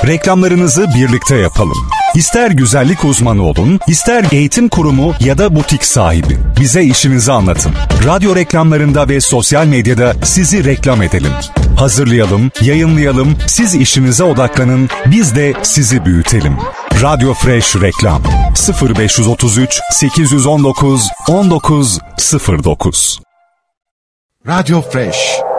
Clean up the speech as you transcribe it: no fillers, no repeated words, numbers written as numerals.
Reklamlarınızı birlikte yapalım. İster güzellik uzmanı olun, ister eğitim kurumu ya da butik sahibi. Bize işinizi anlatın. Radyo reklamlarında ve sosyal medyada sizi reklam edelim. Hazırlayalım, yayınlayalım, siz işinize odaklanın, biz de sizi büyütelim. Radyo Fresh Reklam 0533 819 1909. Radyo Fresh